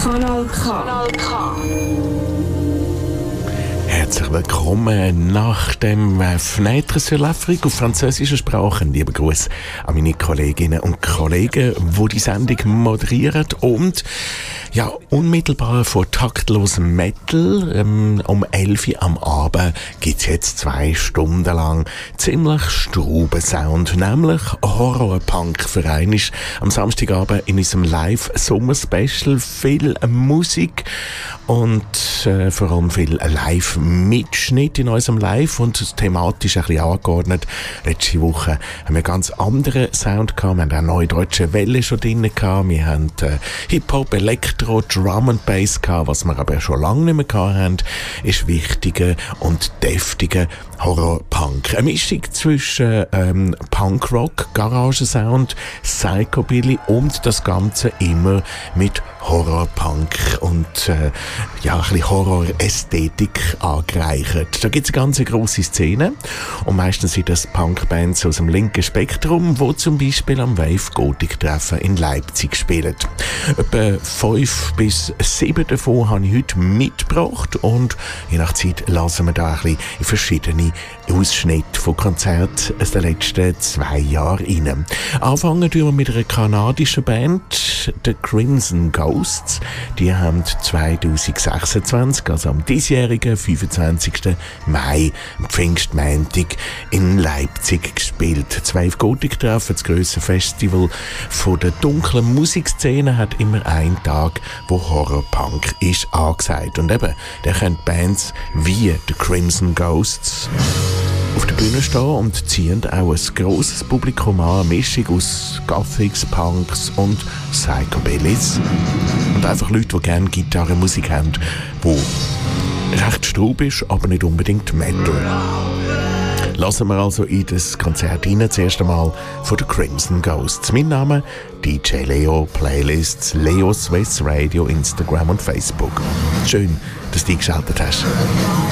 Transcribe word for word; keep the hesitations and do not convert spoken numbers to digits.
Kanal K. Kanal K. Herzlich willkommen nach dem Fenêtre sur l'Afrique auf französischer Sprache. Lieber Gruß an meine Kolleginnen und Kollegen, die die Sendung moderieren. Und ja, unmittelbar vor taktlosem Metal ähm, um elf Uhr am Abend gibt es jetzt zwei Stunden lang ziemlich struben Sound, nämlich Horror-Punk Verein ist am Samstagabend in unserem Live-Sommer-Special viel Musik und äh, vor allem viel Live-Mitschnitt in unserem Live und thematisch ein bisschen angeordnet. Letzte Woche haben wir ganz anderen Sound gehabt. Wir haben auch neue deutsche Welle schon drin gehabt. Wir haben äh, Hip-Hop, Elektro, Drum and Bass gehabt. Was wir aber schon lange nicht mehr gehabt haben, ist wichtiger und deftiger Horror-Punk. Eine Mischung zwischen ähm, Punk-Rock, Garagensound, Psychobilly und das Ganze immer mit Horror-Punk und äh, ja, ein bisschen Horror-Ästhetik angereichert. Da gibt es eine ganz grosse Szene und meistens sind das Punk-Bands aus dem linken Spektrum, die zum Beispiel am Wave-Gothic-Treffen in Leipzig spielen. Etwa fünf bis sieben davon habe ich heute mitgebracht und je nach Zeit lassen wir da ein bisschen in verschiedene Ausschnitte von Konzerten aus den letzten zwei Jahren rein. Anfangen tun wir mit einer kanadischen Band, The Crimson Ghosts. Die haben zwanzig sechsundzwanzig, also am diesjährigen fünfundzwanzigsten Mai, am Pfingstmontag, in Leipzig gespielt. Das Wave Gothic Treffen, das grösste Festival von der dunklen Musikszene, hat immer einen Tag, wo Horrorpunk ist angesagt. Und eben, da können Bands wie The Crimson Ghosts auf der Bühne stehen und ziehen auch ein grosses Publikum an, eine Mischung aus Gothics, Punks und Psychobillys. Und einfach Leute, die gerne Gitarrenmusik haben, die recht straub ist, aber nicht unbedingt Metal. Lassen wir also in das Konzert rein, das erste Mal von The Crimson Ghosts. Mein Name D J Leo, Playlists Leo Swiss Radio, Instagram und Facebook. Schön, dass du eingeschaltet hast.